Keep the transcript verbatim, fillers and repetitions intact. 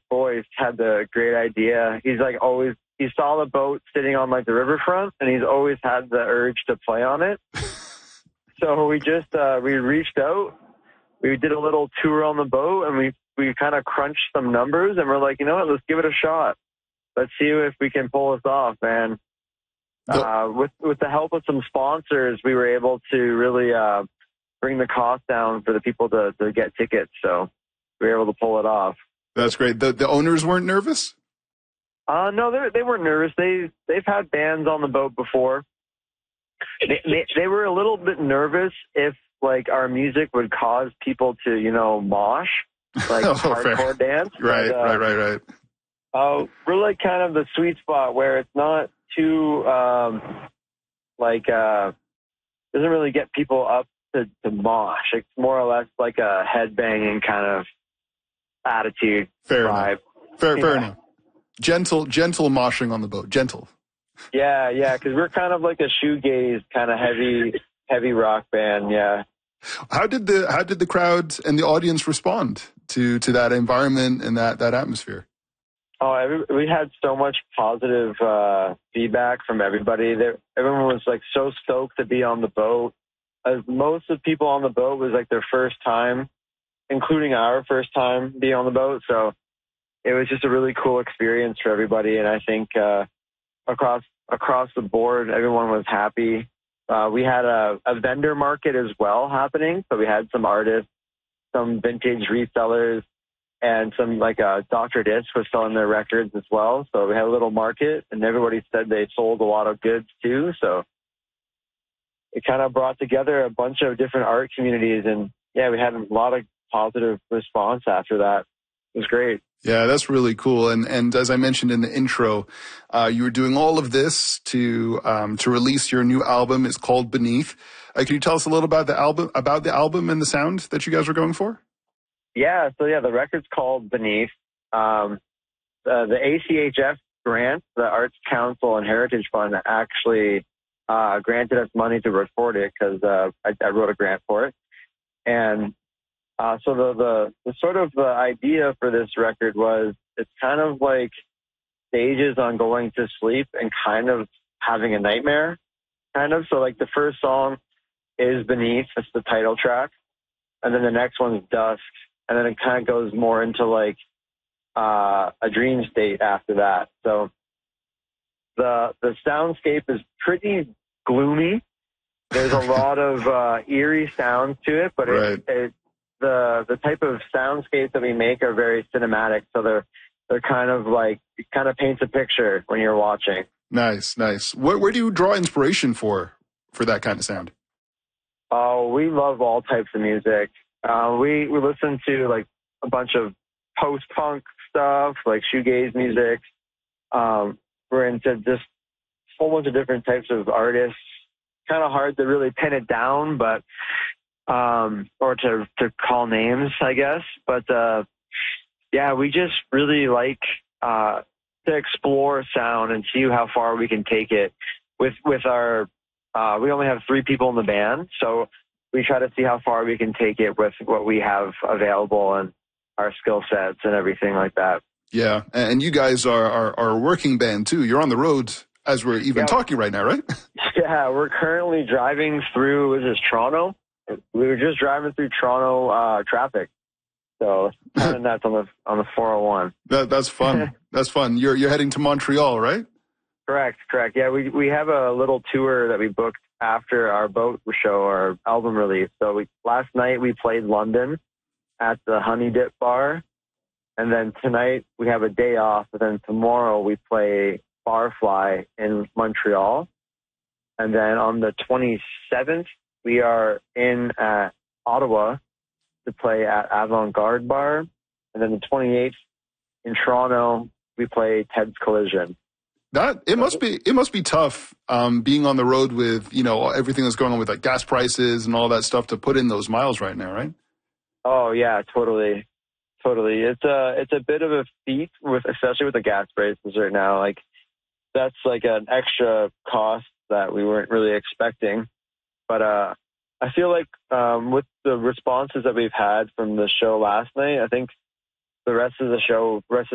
voice, had the great idea. He's like always, he saw the boat sitting on like the riverfront, and he's always had the urge to play on it. So we just, uh, we reached out, we did a little tour on the boat, and we, we kind of crunched some numbers, and we're like, you know what, let's give it a shot. Let's see if we can pull this off, man. Uh, with, with the help of some sponsors, we were able to really, uh, bring the cost down for the people to, to get tickets. So we were able to pull it off. That's great. The, the owners weren't nervous? Uh, no, they, they weren't nervous. They, they've had bands on the boat before. They, they, they were a little bit nervous if like our music would cause people to, you know, mosh, like oh, hardcore fair. dance. Right, but, uh, right, right, right. Uh, we're like kind of the sweet spot where it's not too, um, like, uh, doesn't really get people up to, to mosh. It's more or less like a headbanging kind of attitude. Fair vibe. enough. Fair, yeah. fair enough. Gentle, gentle moshing on the boat. Gentle. Yeah, yeah, because we're kind of like a shoegaze kind of heavy, heavy rock band. Yeah. How did the how did the crowd and the audience respond to to that environment and that that atmosphere? Oh, every, we had so much positive uh, feedback from everybody. There, everyone was like so stoked to be on the boat. As most of the people on the boat was like their first time, including our first time being on the boat. So it was just a really cool experience for everybody. And I think uh, across across the board, everyone was happy. Uh, we had a, a vendor market as well happening. So we had some artists, some vintage resellers, and some like uh, Doctor Disc was selling their records as well. So we had a little market, and everybody said they sold a lot of goods too. So it kind of brought together a bunch of different art communities. And yeah, we had a lot of positive response after that. It was great. Yeah, that's really cool. And and as I mentioned in the intro, uh, you were doing all of this to um, to release your new album. It's called Beneath. Uh, can you tell us a little about the album, about the album and the sound that you guys are going for? Yeah, so yeah, the record's called Beneath. Um, the, the A C H F grant, the Arts Council and Heritage Fund, actually uh, granted us money to record it because uh, I, I wrote a grant for it. And uh, so the, the the sort of the idea for this record was it's kind of like stages on going to sleep and kind of having a nightmare, kind of. So like the first song is Beneath, it's the title track, and then the next one's Dusk. And then it kind of goes more into like uh, a dream state after that. So the the soundscape is pretty gloomy. There's a lot of uh, eerie sounds to it, but right. it, it, the the type of soundscapes that we make are very cinematic. So they're they're kind of like it kind of paints a picture when you're watching. Nice, nice. Where where do you draw inspiration for for that kind of sound? Oh, we love all types of music. Uh, we, we listen to like a bunch of post-punk stuff, like shoegaze music. Um, we're into just a whole bunch of different types of artists. Kind of hard to really pin it down, but, um, or to, to call names, I guess. But, uh, yeah, we just really like, uh, to explore sound and see how far we can take it with, with our, uh, we only have three people in the band. So, we try to see how far we can take it with what we have available and our skill sets and everything like that. Yeah, and you guys are, are, are a working band too. You're on the road as we're even yeah. talking right now, right? Yeah, we're currently driving through, is this Toronto? We were just driving through Toronto uh, traffic. So kind of nuts on the on the four oh one. That, that's fun. That's fun. You're you're heading to Montreal, right? Correct, correct. Yeah, we we have a little tour that we booked after our boat show, our album release. So we last night we played London at the Honey Dip Bar, and then tonight we have a day off. And then tomorrow we play Barfly in Montreal, and then on the twenty-seventh we are in at Ottawa to play at Avant Garde Bar, and then the twenty-eighth in Toronto we play Ted's Collision. That it must be it must be tough um, being on the road with you know everything that's going on with like gas prices and all that stuff to put in those miles right now, right? Oh yeah, totally, totally. It's a it's a bit of a feat with especially with the gas prices right now. Like that's like an extra cost that we weren't really expecting. But uh, I feel like um, with the responses that we've had from the show last night, I think the rest of the show, rest of